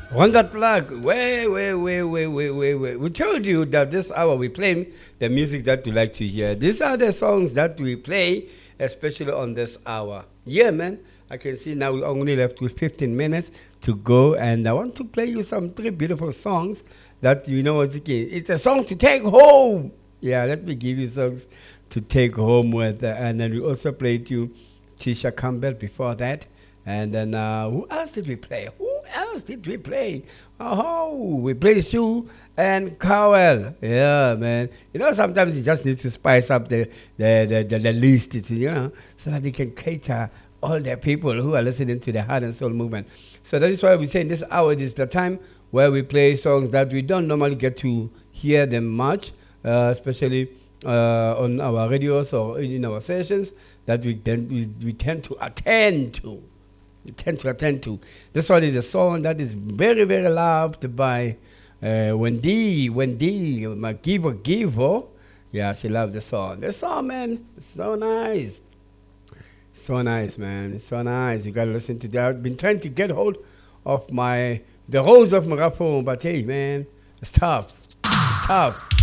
On that clock, wait. We told you that this hour we play the music that you like to hear. These are the songs that we play, especially on this hour. Yeah, man. I can see now we only left with 15 minutes to go, and I want to play you some three beautiful songs that you know what's again. It's a song to take home. Yeah, let me give you songs to take home with, and then we also played you Tisha Campbell before that. And then who else did we play? Who else did we play? Oh, we played Sue and Cowell. Yeah, man. You know, sometimes you just need to spice up the list, so that you can cater all the people who are listening to the Heart and Soul movement. So that is why we say in this hour is the time where we play songs that we don't normally get to hear them much, especially on our radios or in our sessions that we tend to attend to. This one is a song that is very, very loved by Wendy, my giver. Yeah, she loved the song. The song, man, it's so nice. So nice, man. It's so nice. You gotta listen to that. I've been trying to get hold of the rose of my phone, but hey, man, it's tough. It's tough.